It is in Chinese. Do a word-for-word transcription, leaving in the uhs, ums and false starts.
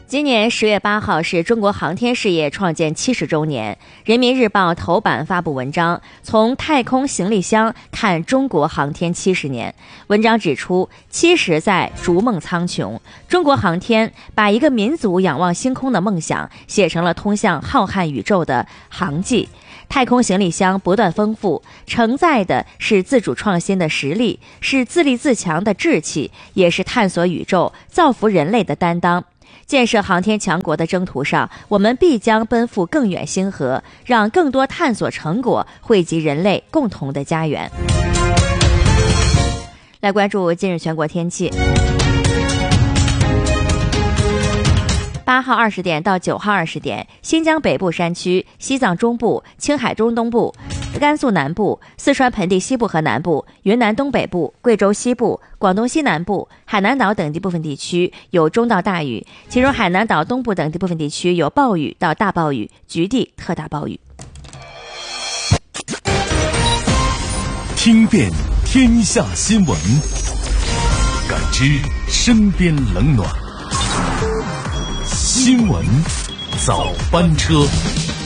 今年十月八号是中国航天事业创建七十周年。人民日报头版发布文章，从太空行李箱看中国航天七十年。文章指出，七十载逐梦苍穹，中国航天把一个民族仰望星空的梦想写成了通向浩瀚宇宙的航迹。太空行李箱不断丰富，承载的是自主创新的实力，是自立自强的志气，也是探索宇宙、造福人类的担当。建设航天强国的征途上，我们必将奔赴更远星河，让更多探索成果惠及人类共同的家园。来关注今日全国天气。八号二十点到九号二十点，新疆北部山区、西藏中部、青海中东部、甘肃南部、四川盆地西部和南部、云南东北部、贵州西部、广东西南部、海南岛等地部分地区有中到大雨，其中海南岛东部等地部分地区有暴雨到大暴雨，局地特大暴雨。 听遍天下新闻，感知身边冷暖。新闻早班车。